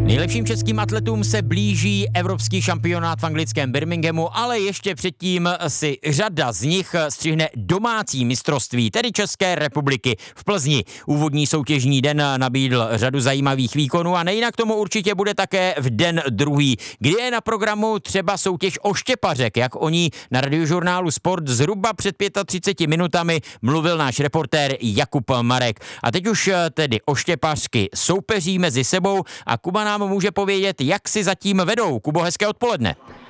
Nejlepším českým atletům se blíží evropský šampionát v anglickém Birminghamu, ale ještě předtím si řada z nich střihne domácí mistrovství, tedy České republiky v Plzni. Úvodní soutěžní den nabídl řadu zajímavých výkonů a nejinak tomu určitě bude také v den druhý, kdy je na programu třeba soutěž o štěpařek, jak o ní na Radiožurnálu Sport zhruba před 35 minutami mluvil náš reportér Jakub Marek. A teď už tedy o štěpařky soupeří mezi sebou a Kuba nám může povědět, jak si zatím vedou. Kubo, hezké odpoledne.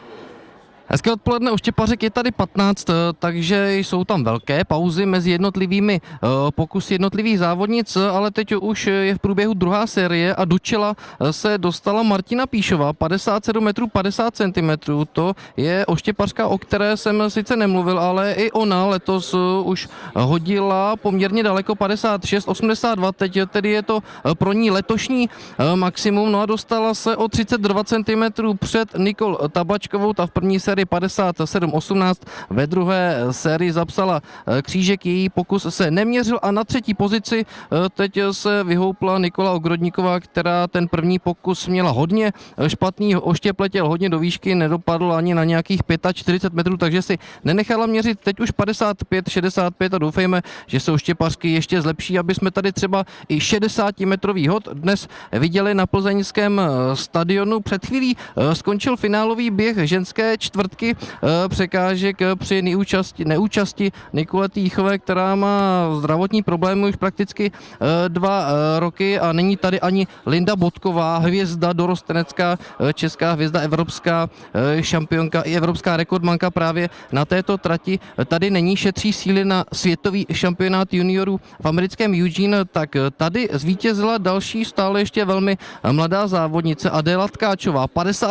Hezké odpoledne, u štěpařek je tady 15, takže jsou tam velké pauzy mezi jednotlivými pokusy jednotlivých závodnic, ale teď už je v průběhu druhá série a do čela se dostala Martina Píšová, 57 metrů 50 cm. To je oštěpařka, o které jsem sice nemluvil, ale i ona letos už hodila poměrně daleko, 56,82, teď tedy je to pro ní letošní maximum, no a dostala se o 32 cm před Nikol Tabačkovou, ta v první sérii 57,18, ve druhé sérii zapsala křížek, její pokus se neměřil a na třetí pozici teď se vyhoupla Nikola Ogrodníková, která ten první pokus měla hodně špatný, oštěpletěl hodně do výšky, nedopadl ani na nějakých 45 metrů, takže si nenechala měřit, teď už 55,65 a doufejme, že se oštěpařky ještě zlepší, aby jsme tady třeba i 60-metrový hod dnes viděli na plzeňském stadionu. Před chvílí skončil finálový běh ženské čtvrtky překážek při neúčasti Nikolety Jíchové, která má zdravotní problémy už prakticky 2 roky a není tady ani Linda Bodková, hvězda dorostenecká, česká hvězda, evropská šampionka i evropská rekordmanka právě na této trati. Tady není, šetří síly na světový šampionát juniorů v americkém Eugene, tak tady zvítězila další stále ještě velmi mladá závodnice Adéla Tkáčová,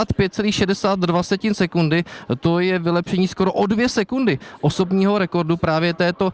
55,62 sekundy. To je vylepšení skoro o 2 sekundy osobního rekordu právě této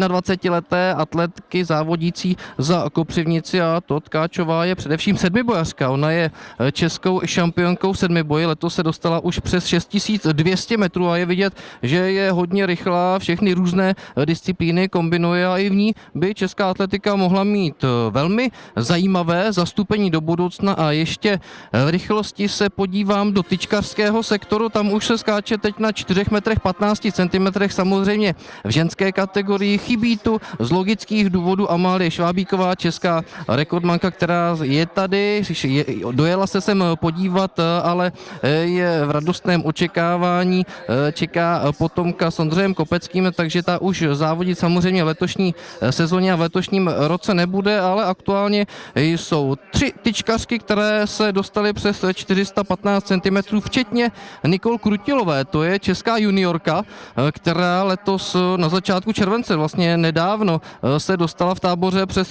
21leté atletky závodící za Kopřivnici a to Tkáčová je především sedmibojařka. Ona je českou šampionkou sedmiboji, letos se dostala už přes 6200 metrů a je vidět, že je hodně rychlá, všechny různé disciplíny kombinuje a i v ní by česká atletika mohla mít velmi zajímavé zastoupení do budoucna. A ještě v rychlosti se podívám do tyčkařského sektoru, tam už se skáče teď na 4 metrech 15 cm, samozřejmě v ženské kategorii. Chybí tu z logických důvodů Amálie Švábíková, česká rekordmanka, která je tady, dojela se sem podívat, ale je v radostném očekávání, čeká potomka s Ondřejem Kopeckým, takže ta už závodit samozřejmě v letošní sezóně a v letošním roce nebude, ale aktuálně jsou 3 tyčkařky, které se dostaly přes 415 cm, včetně Nikol Krutilové, to je česká juniorka, která letos na začátku července, vlastně nedávno, se dostala v táboře přes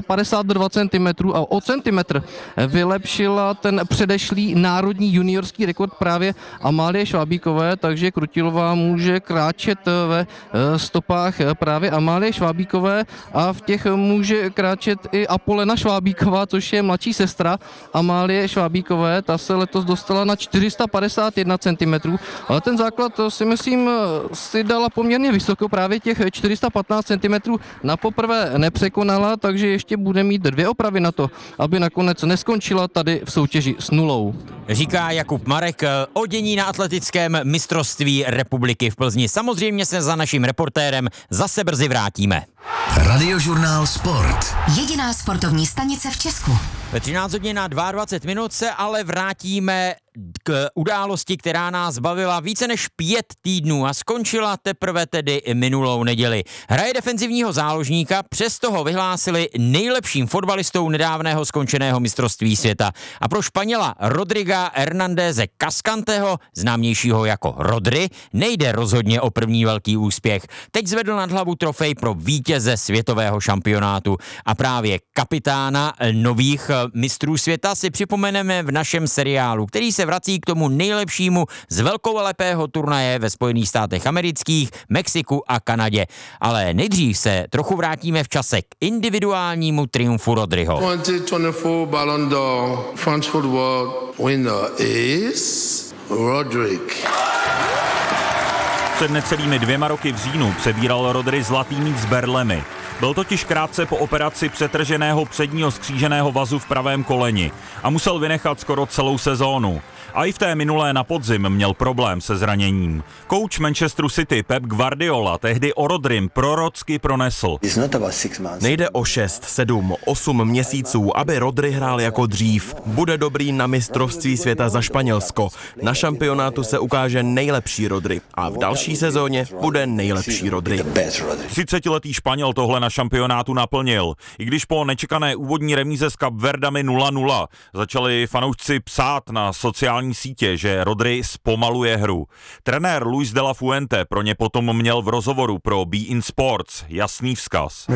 452 cm a o centimetr vylepšila ten předešlý národní juniorský rekord právě Amálie Švábíkové, takže Krutilová může kráčet ve stopách právě Amálie Švábíkové a v těch může kráčet i Apolena Švábíková, což je mladší sestra Amálie Švábíkové, ta se letos dostala na 451 cm, ale ten základ si myslím si dala poměrně vysoko, právě těch 415 cm na poprvé nepřekonala, takže ještě bude mít 2 opravy na to, aby nakonec neskončila tady v soutěži s nulou. Říká Jakub Marek o dění na atletickém mistrovství republiky v Plzni. Samozřejmě se za naším reportérem zase brzy vrátíme. Radiožurnál Sport. Jediná sportovní stanice v Česku. Ve 13 hodin na 22 minut se ale vrátíme k události, která nás bavila více než 5 týdnů a skončila teprve tedy minulou neděli. Hraje defenzivního záložníka, přesto ho vyhlásili nejlepším fotbalistou nedávného skončeného mistrovství světa. A pro Španěla Rodriga Hernándeze Cascanteho, známějšího jako Rodri, nejde rozhodně o první velký úspěch. Teď zvedl nad hlavu trofej pro vítěze světového šampionátu a právě kapitána nových mistrů světa si připomeneme v našem seriálu, který se vrací k tomu nejlepšímu z velkolepého turnaje ve Spojených státech amerických, Mexiku a Kanadě. Ale nejdřív se trochu vrátíme v čase k individuálnímu triumfu Rodriho. 2024 Ballon d'Or French football winner is Rodrigue. Před necelými 2 roky v říjnu přebíral Rodri zlatý míč s berlemi. Byl totiž krátce po operaci přetrženého předního skříženého vazu v pravém koleni a musel vynechat skoro celou sezónu. A i v té minulé na podzim měl problém se zraněním. Kouč Manchesteru City Pep Guardiola tehdy o Rodrym prorocky pronesl. Nejde o 6, 7, 8 měsíců, aby Rodri hrál jako dřív. Bude dobrý na mistrovství světa za Španělsko. Na šampionátu se ukáže nejlepší Rodri a v další sezóně bude nejlepší Rodri. 30letý Španěl tohle na šampionátu naplnil. I když po nečekané úvodní remíze s Kapverdami 0-0 začali fanoušci psát na sociální sítě, že Rodri zpomaluje hru. Trenér Luis de la Fuente pro ně potom měl v rozhovoru pro Be In Sports jasný vzkaz.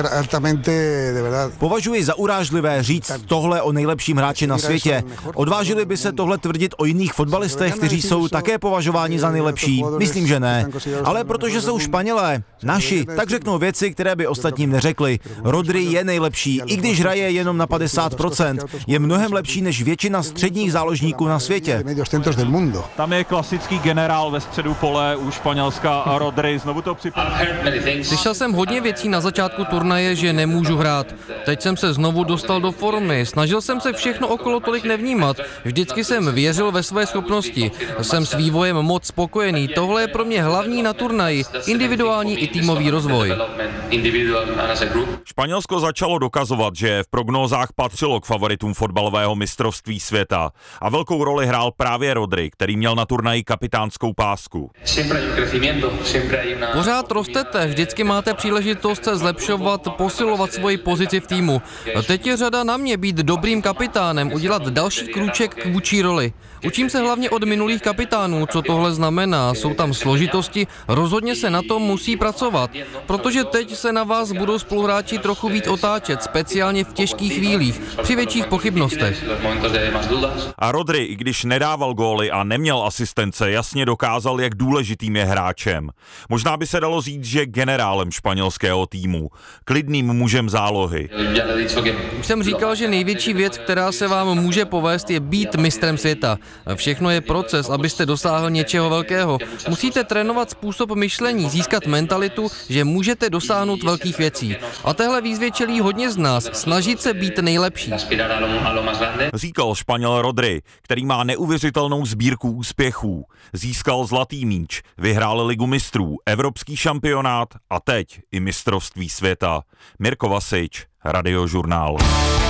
Považuji za urážlivé říct tohle o nejlepším hráči na světě. Odvážili by se tohle tvrdit o jiných fotbalistech, kteří jsou také považováni za nejlepší? Myslím, že ne. Ale protože jsou Španělé, naši, tak řeknou věci, které by ostatním neřekli. Rodri je nejlepší, i když hraje jenom na 50%. Je mnohem lepší než většina středních záložníků na světě. Tam je klasický generál ve středu pole u Španělska a Rodri. Znovu to připomíná. Slyšel jsem hodně věcí na začátku turnaje, že nemůžu hrát. Teď jsem se znovu dostal do formy. Snažil jsem se všechno okolo tolik nevnímat. Vždycky jsem věřil ve své schopnosti. Jsem s vývojem moc spokojený. Tohle je pro mě hlavní na turnaji. Individuální i týmový rozvoj. Španělsko začalo dokazovat, že v prognózách patřilo k favoritům fotbalového mistrovství světa. A velkou roli hrál právě Rodri, který měl na turnaji kapitánskou pásku. Pořád rostete, vždycky máte příležitost se zlepšovat, posilovat svoji pozici v týmu. Teď je řada na mě být dobrým kapitánem, udělat další krůček k vůči roli. Učím se hlavně od minulých kapitánů, co tohle znamená. Jsou tam složitosti, rozhodně se na tom musí pracovat, protože teď se na vás budou spoluhráči trochu víc otáčet, speciálně v těžkých chvílích, při větších pochybnostech. A Rodri, i když nedával góly a neměl asistence, jasně dokázal, jak důležitým je hráčem. Možná by se dalo říct, že generálem španělského týmu, klidným mužem zálohy. Už jsem říkal, že největší věc, která se vám může povést, je být mistrem světa. Všechno je proces, abyste dosáhl něčeho velkého. Musíte trénovat způsob myšlení, získat mentalitu, že můžete dosáhnout velkých věcí. A téhle výzvě čelí hodně z nás, snažit se být nejlepší. Říkal Španěl Rodri, který má neuvěřitelnou sbírku úspěchů. Získal zlatý míč, vyhrál Ligu mistrů, evropský šampionát a teď i mistrovství světa. Mirko Vasič, Radiožurnál.